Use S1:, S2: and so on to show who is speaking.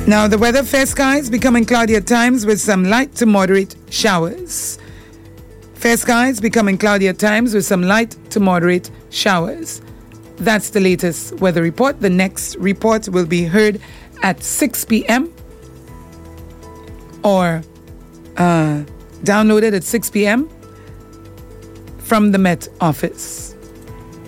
S1: Now, the weather, fair skies becoming cloudy at times with some light to moderate showers. Fair skies becoming cloudy at times with some light to moderate showers. That's the latest weather report. The next report will be heard at 6 p.m. or downloaded at 6 p.m. from the Met Office.